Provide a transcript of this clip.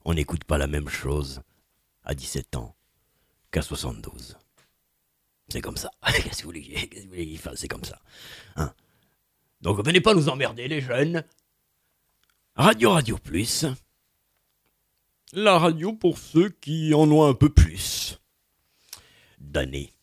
On n'écoute pas la même chose à 17 ans qu'à 72. C'est comme ça. Qu'est-ce que vous voulez qu'il fasse? C'est comme ça. Hein? Donc venez pas nous emmerder les jeunes. Radio Plus. La radio pour ceux qui en ont un peu plus d'années.